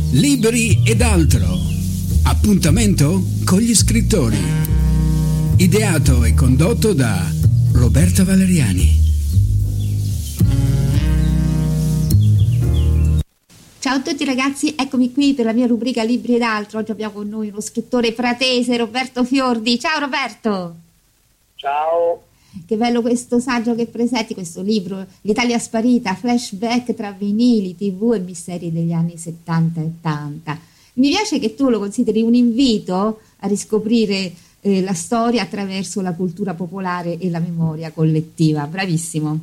Libri ed altro. Appuntamento con gli scrittori. Ideato e condotto da Roberta Valeriani. Ciao a tutti ragazzi, eccomi qui per la mia rubrica Libri ed altro. Oggi abbiamo con noi uno scrittore pratese, Roberto Fiordi. Ciao Roberto! Ciao! Che bello questo saggio che presenti, questo libro, L'Italia sparita, flashback tra vinili, tv e misteri degli anni 70 e 80. Mi piace che tu lo consideri un invito a riscoprire la storia attraverso la cultura popolare e la memoria collettiva. Bravissimo!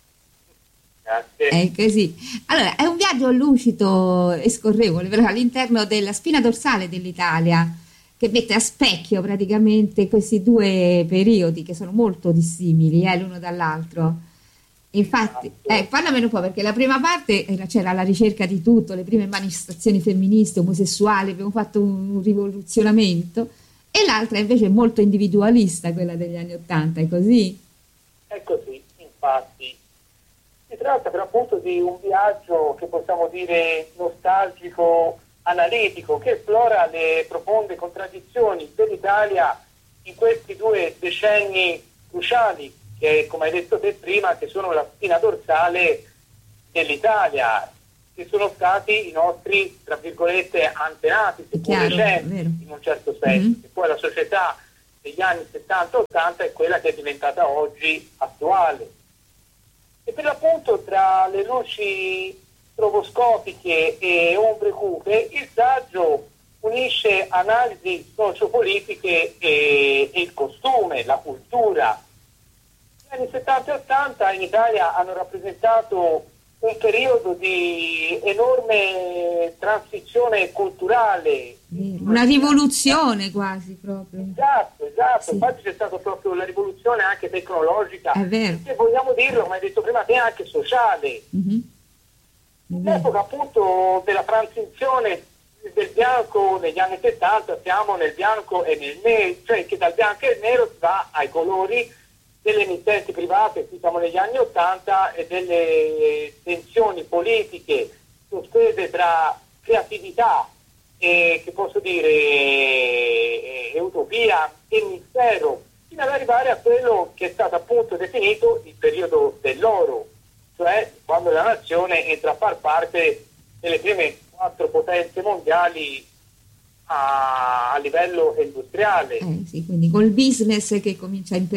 Grazie. È così. Allora, è un viaggio lucido e scorrevole però all'interno della spina dorsale dell'Italia, che mette a specchio praticamente questi due periodi che sono molto dissimili l'uno dall'altro. Infatti, parlamene un po', perché la prima parte c'era la ricerca di tutto, le prime manifestazioni femministe, omosessuali, abbiamo fatto un rivoluzionamento, e l'altra invece è molto individualista, quella degli anni '80, è così? È così, infatti. Si tratta per appunto di un viaggio che possiamo dire nostalgico, analitico, che esplora le profonde contraddizioni dell'Italia in questi 2 decenni cruciali, che come hai detto te prima, che sono la spina dorsale dell'Italia, che sono stati i nostri, tra virgolette, antenati, seppur recenti, in un certo senso, che poi la società degli anni 70-80 è quella che è diventata oggi attuale. E per l'appunto tra le luci stroboscopiche e ombre cupe, il saggio unisce analisi sociopolitiche e il costume, la cultura. Gli anni 70 e 80 in Italia hanno rappresentato un periodo di enorme transizione culturale. Una rivoluzione quasi proprio. Esatto. Sì. Infatti c'è stata proprio la rivoluzione anche tecnologica, È vero. se vogliamo dirlo, come hai detto prima te, anche sociale. Nell'epoca appunto della transizione del bianco negli anni 70 siamo nel bianco e nel nero, cioè che dal bianco e nero si va ai colori delle emittenti private, qui siamo negli anni 80, e delle tensioni politiche sospese tra creatività e, che posso dire, utopia e mistero, fino ad arrivare a quello che è stato appunto definito il periodo dell'oro, cioè quando la nazione entra a far parte delle prime 4 potenze mondiali a livello industriale. Sì, quindi col business che comincia a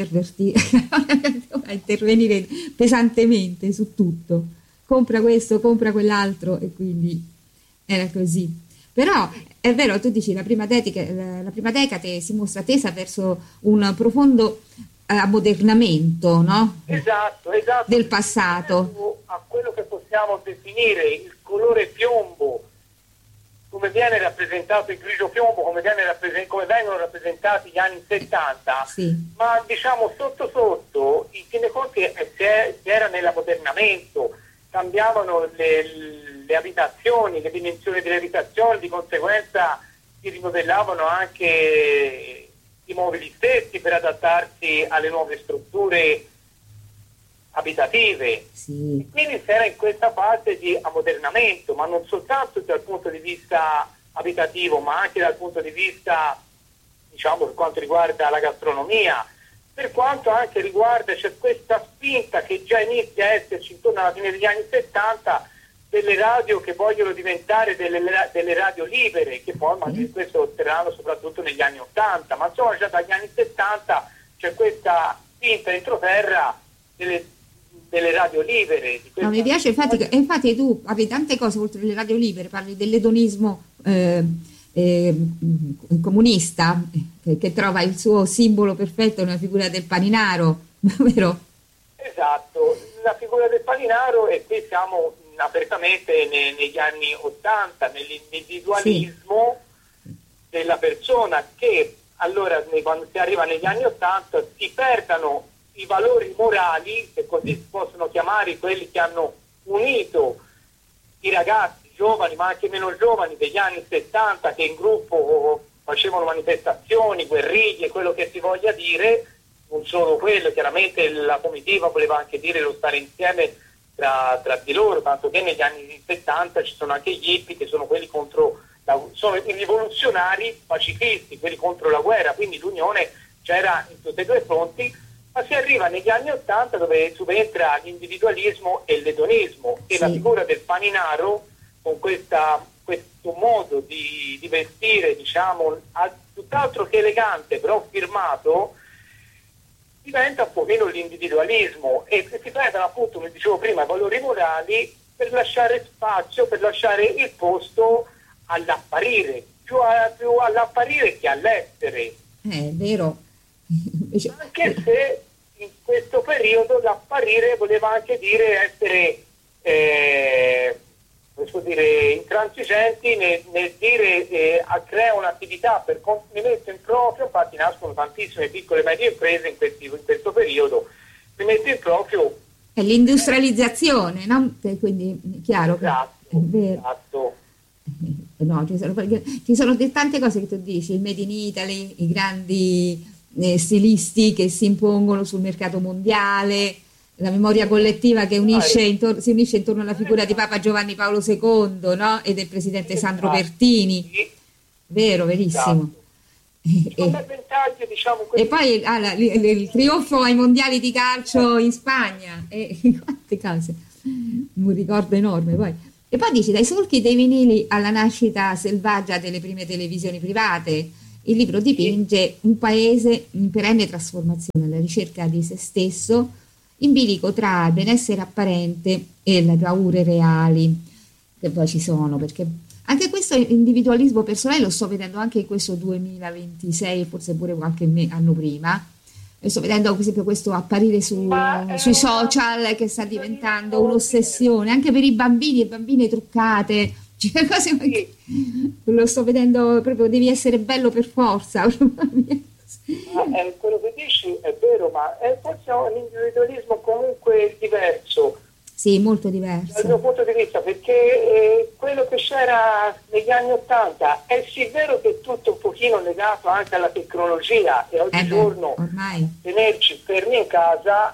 a intervenire pesantemente su tutto. Compra questo, compra quell'altro, e quindi era così. Però è vero, tu dici la prima decade si mostra tesa verso un profondo ammodernamento, no? Esatto. Del passato. A quello che possiamo definire il colore piombo, come viene rappresentato il grigio piombo, come vengono rappresentati gli anni 70, sì. Ma diciamo sotto, in fin dei conti si era nell'ammodernamento, cambiavano le abitazioni, le dimensioni delle abitazioni, di conseguenza si rimodellavano anche i mobili stessi per adattarsi alle nuove strutture abitative. Sì. E quindi si era in questa fase di ammodernamento, ma non soltanto dal punto di vista abitativo, ma anche dal punto di vista, diciamo, per quanto riguarda la gastronomia, per quanto anche riguarda, c'è questa spinta che già inizia a esserci intorno alla fine degli anni 70, delle radio che vogliono diventare delle radio libere, che poi questo otterranno soprattutto negli anni 80, ma insomma già dagli anni 70 c'è questa spinta entroterra delle radio libere. No, mi piace, infatti tu parli tante cose oltre alle radio libere, parli dell'edonismo comunista, che trova il suo simbolo perfetto nella figura del paninaro, vero? Esatto, la figura del paninaro, e qui siamo apertamente negli anni 80, nell'individualismo della persona, che allora quando si arriva negli anni 80 si perdano i valori morali, se così si possono chiamare, quelli che hanno unito i ragazzi giovani, ma anche meno giovani, degli anni 70, che in gruppo facevano manifestazioni, guerriglie, quello che si voglia dire, non solo quello, chiaramente la comitiva voleva anche dire lo stare insieme tra di loro, tanto che negli anni 70 ci sono anche gli hippie, che sono quelli contro sono i rivoluzionari pacifisti, quelli contro la guerra, quindi l'unione c'era in tutti e due i fronti, ma si arriva negli anni '80 dove subentra l'individualismo e l'edonismo, e la figura del paninaro, con questo modo di vestire, diciamo, tutt'altro che elegante, però firmato, diventa un pochino l'individualismo, e si prendono, appunto, come dicevo prima, i valori morali per lasciare spazio, per lasciare il posto all'apparire, più all'apparire che all'essere. È vero. Anche se in questo periodo l'apparire voleva anche dire essere intransigenti nel dire crea un'attività per mi metto in proprio. Infatti nascono tantissime piccole e medie imprese in questo periodo, mi metto in proprio. È l'industrializzazione, no? Quindi chiaro che Esatto, è vero. esatto. No, ci sono tante cose che tu dici, il Made in Italy, i grandi stilisti che si impongono sul mercato mondiale, la memoria collettiva che si unisce intorno alla figura di Papa Giovanni Paolo II, no? E del presidente Sandro Pertini. Vero, verissimo. E poi il trionfo ai mondiali di calcio in Spagna, e quante cose, un ricordo enorme poi. E poi dici, dai solchi dei vinili alla nascita selvaggia delle prime televisioni private, il libro dipinge un paese in perenne trasformazione, alla ricerca di se stesso, in bilico tra il benessere apparente e le paure reali, che poi ci sono, perché anche questo individualismo personale lo sto vedendo anche in questo 2026, forse pure qualche anno prima. Sto vedendo per esempio questo apparire sui social, che sta diventando un'ossessione anche per i bambini e bambine truccate, cioè cose che lo sto vedendo proprio, devi essere bello per forza. Quello che dici è vero, ma è forse un individualismo comunque diverso. Sì, molto diverso. Dal mio punto di vista, perché quello che c'era negli anni '80 è sì vero che è tutto un pochino legato anche alla tecnologia, e oggigiorno tenerci fermi in casa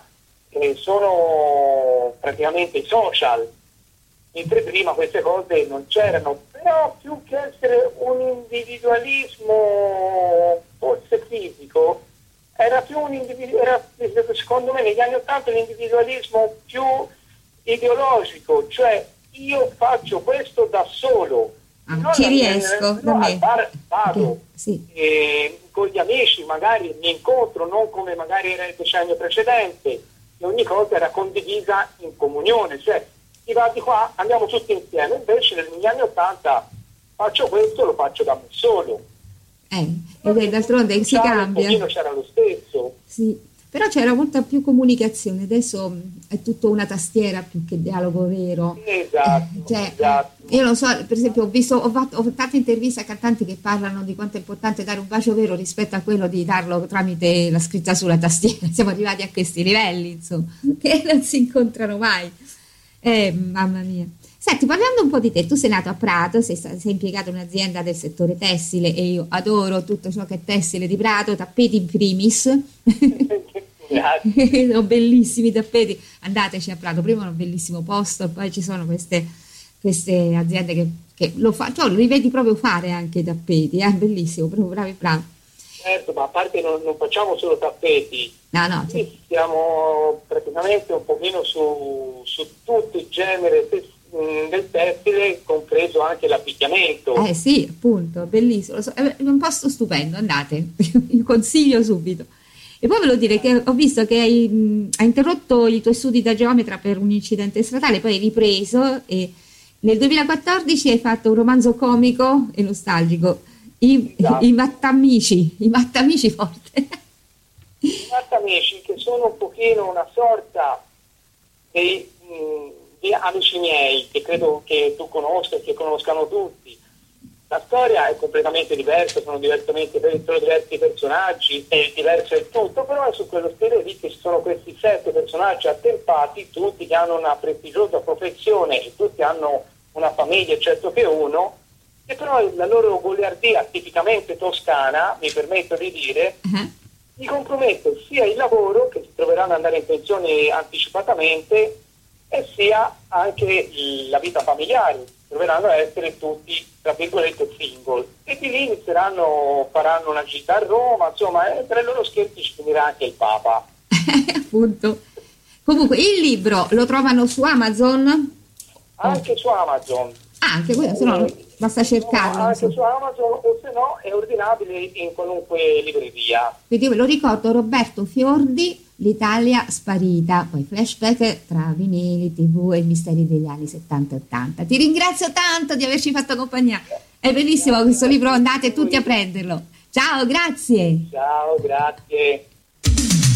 sono praticamente i social, mentre prima queste cose non c'erano. Però più che essere un individualismo forse fisico, era più secondo me negli anni '80 l'individualismo più ideologico, cioè io faccio questo da solo, ci riesco, al bar vado, sì. Con gli amici magari mi incontro, non come magari era il decennio precedente, e ogni cosa era condivisa in comunione, cioè si va di qua, andiamo tutti insieme. Invece negli anni '80 faccio questo, lo faccio da me solo. E d'altronde si cambia. Un c'era lo stesso. Sì. Però c'era molta più comunicazione, adesso è tutto una tastiera più che dialogo vero. Esatto, esatto. Io non so, per esempio ho fatto tante interviste a cantanti che parlano di quanto è importante dare un bacio vero rispetto a quello di darlo tramite la scritta sulla tastiera. Siamo arrivati a questi livelli, insomma, che non si incontrano mai. Mamma mia. Senti, parlando un po' di te, tu sei nato a Prato, sei impiegato in un'azienda del settore tessile, e io adoro tutto ciò che è tessile di Prato, tappeti in primis. Sono bellissimi tappeti, andateci a Prato, prima è un bellissimo posto, poi ci sono queste aziende che lo fanno, cioè, li vedi proprio fare anche i tappeti, bellissimo, proprio bravi. Certo, ma a parte non facciamo solo tappeti, certo. Siamo praticamente un pochino su tutto il genere del tessile, compreso anche l'abbigliamento. Sì, appunto, bellissimo, è un posto stupendo, andate, io consiglio subito. E poi volevo dire che ho visto che hai interrotto i tuoi studi da geometra per un incidente stradale, poi hai ripreso, e nel 2014 hai fatto un romanzo comico e nostalgico, I Mattamici forte. I Mattamici, che sono un pochino una sorta di amici miei, che credo che tu conosca e che conoscano tutti. La storia è completamente diversa, sono diversi personaggi, è diverso il tutto, però è su quello stile lì che ci sono questi 7 personaggi attempati, tutti che hanno una prestigiosa professione e tutti hanno una famiglia, eccetto che uno, e però la loro goliardia tipicamente toscana, mi permetto di dire, gli compromette sia il lavoro, che si troveranno ad andare in pensione anticipatamente, e sia anche la vita familiare. troveranno a essere tutti, tra virgolette, single. E di lì faranno una gita a Roma, insomma, tra i loro scherzi ci finirà anche il Papa. Appunto. Comunque, il libro lo trovano su Amazon? Anche su Amazon. Anche quello, se no basta cercarlo. Anche su Amazon, o se no è ordinabile in qualunque libreria. Quindi io ve lo ricordo, Roberto Fiordi, L'Italia sparita, poi flashback tra vinili, TV e i misteri degli anni 70 e 80. Ti ringrazio tanto di averci fatto compagnia. È bellissimo questo libro, andate tutti a prenderlo. Ciao, grazie. Ciao, grazie.